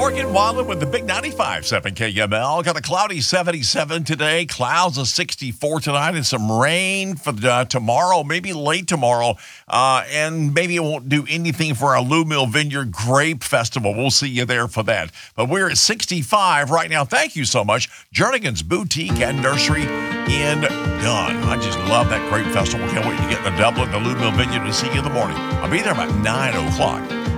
Morgan Wallen with the Big 95.7 KML. Got a cloudy 77 today, clouds of 64 tonight, and some rain for tomorrow, maybe late tomorrow. And maybe it won't do anything for our Lou Mill Vineyard Grape Festival. We'll see you there for that. But we're at 65 right now. Thank you so much. Jernigan's Boutique and Nursery in Dunn. I just love that grape festival. Can't wait to get to Dublin, the Lou Mill Vineyard, and see you in the morning. I'll be there about 9 o'clock.